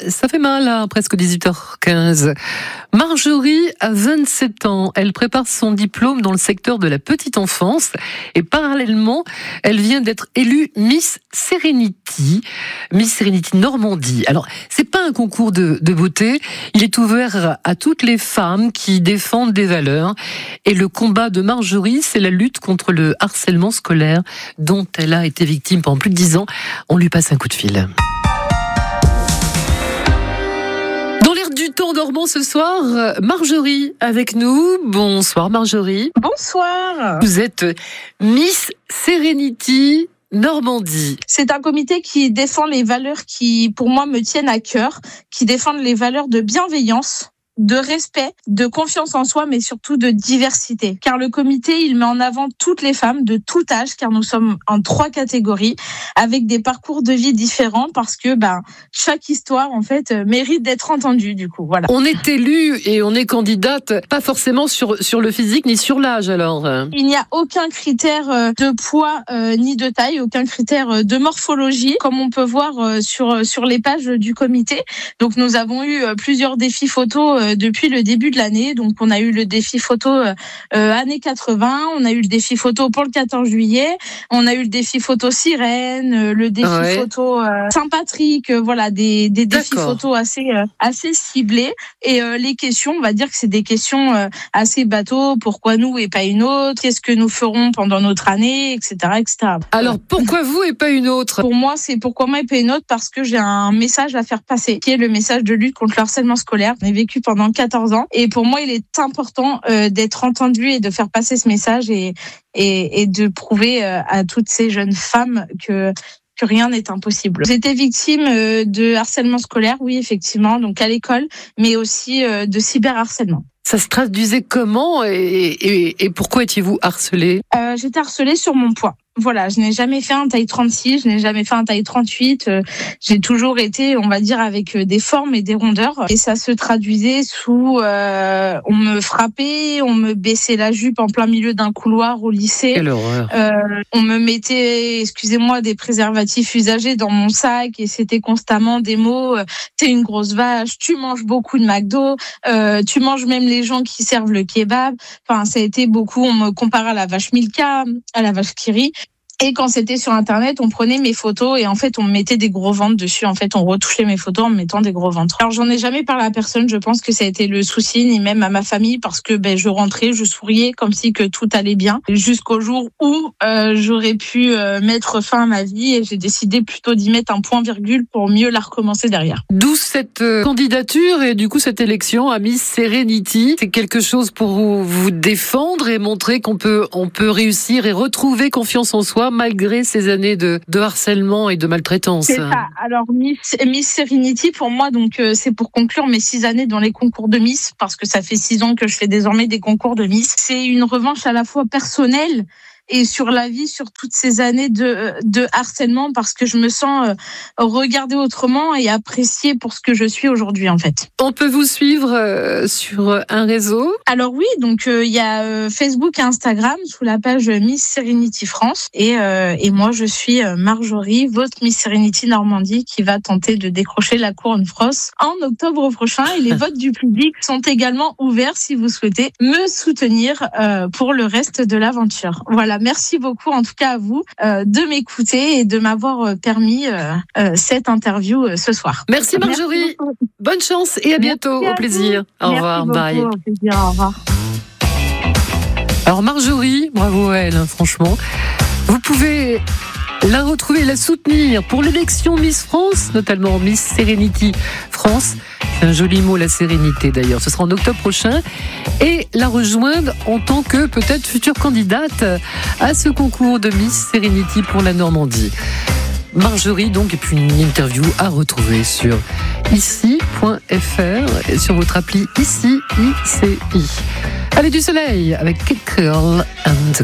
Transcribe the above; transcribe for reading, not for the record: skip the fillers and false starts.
ça fait mal, hein, presque 18h15. Marjorie a 27 ans. Elle prépare son diplôme dans le secteur de la petite enfance et parallèlement, elle vient d'être élue Miss Serenity Normandie. Alors, c'est pas un concours de beauté. Il est ouvert à toutes les femmes qui défendent des valeurs. Et le combat de Marjorie, c'est la lutte contre le harcèlement scolaire dont elle a été victime pendant plus de 10 ans. On lui passe un coup de fil. Dans l'air du temps dormant ce soir, Marjorie avec nous. Bonsoir Marjorie. Bonsoir. Vous êtes Miss Serenity Normandie. C'est un comité qui défend les valeurs qui, pour moi, me tiennent à cœur, qui défendent les valeurs de bienveillance, de respect, de confiance en soi, mais surtout de diversité. Car le comité, il met en avant toutes les femmes de tout âge, car nous sommes en 3 catégories, avec des parcours de vie différents, parce que chaque histoire, en fait, mérite d'être entendue, du coup. Voilà. On est élu et on est candidate, pas forcément sur le physique ni sur l'âge, alors. Il n'y a aucun critère de poids ni de taille, aucun critère de morphologie, comme on peut voir sur les pages du comité. Donc, nous avons eu plusieurs défis photos depuis le début de l'année. Donc, on a eu le défi photo années 80, on a eu le défi photo pour le 14 juillet, on a eu le défi photo sirène, le défi photo Saint-Patrick, voilà, des défis photos assez ciblés. Et les questions, on va dire que c'est des questions assez bateau. Pourquoi nous et pas une autre? Qu'est-ce que nous ferons pendant notre année, etc., etc. Alors, pourquoi vous et pas une autre? Pour moi, c'est pourquoi moi et pas une autre, parce que j'ai un message à faire passer, qui est le message de lutte contre le harcèlement scolaire. J'ai vécu pendant 14 ans. Et pour moi, il est important d'être entendu et de faire passer ce message et de prouver à toutes ces jeunes femmes que rien n'est impossible. J'étais victime de harcèlement scolaire, oui, effectivement, donc à l'école, mais aussi de cyberharcèlement. Ça se traduisait comment et pourquoi étiez-vous harcelée? J'étais harcelée sur mon poids. Voilà, je n'ai jamais fait un taille 36, je n'ai jamais fait un taille 38. J'ai toujours été, on va dire, avec des formes et des rondeurs. Et ça se traduisait sous, on me frappait, on me baissait la jupe en plein milieu d'un couloir au lycée. Quelle horreur. On me mettait, excusez-moi, des préservatifs usagés dans mon sac et c'était constamment des mots. T'es une grosse vache, tu manges beaucoup de McDo, tu manges même les gens qui servent le kebab. Enfin, ça a été beaucoup. On me comparait à la vache Milka, à la vache Kiri. Et quand c'était sur Internet, on prenait mes photos et en fait, on me mettait des gros ventres dessus. En fait, on retouchait mes photos en me mettant des gros ventres. Alors, j'en ai jamais parlé à personne. Je pense que ça a été le souci, ni même à ma famille, parce que je rentrais, je souriais comme si que tout allait bien, jusqu'au jour où j'aurais pu mettre fin à ma vie et j'ai décidé plutôt d'y mettre un point-virgule pour mieux la recommencer derrière. D'où cette candidature et du coup cette élection à Miss Serenity. C'est quelque chose pour vous défendre et montrer qu'on peut réussir et retrouver confiance en soi malgré ces années de harcèlement et de maltraitance. C'est ça. Alors Miss Serenity, pour moi, donc c'est pour conclure mes 6 années dans les concours de Miss, parce que ça fait 6 ans que je fais désormais des concours de Miss. C'est une revanche à la fois personnelle et sur la vie, sur toutes ces années de harcèlement, parce que je me sens regardée autrement et appréciée pour ce que je suis aujourd'hui, en fait. On peut vous suivre sur un réseau? Alors oui, donc il y a Facebook et Instagram sous la page Miss Serenity France et moi je suis Marjorie, votre Miss Serenity Normandie, qui va tenter de décrocher la couronne France en octobre prochain, et les votes du public sont également ouverts si vous souhaitez me soutenir pour le reste de l'aventure. Voilà. Merci beaucoup en tout cas à vous de m'écouter et de m'avoir permis cette interview ce soir. Merci Marjorie, bonne chance et à bientôt, au plaisir. Au revoir, bye. Au plaisir, au revoir. Alors Marjorie, bravo à elle, franchement. Vous pouvez la retrouver, la soutenir pour l'élection Miss France, notamment Miss Serenity France. C'est un joli mot, la sérénité d'ailleurs. Ce sera en octobre prochain. Et la rejoindre en tant que peut-être future candidate à ce concours de Miss Serenity pour la Normandie. Marjorie, donc, et puis une interview à retrouver sur ici.fr et sur votre appli ICI. Allez, du soleil avec Kid Curl and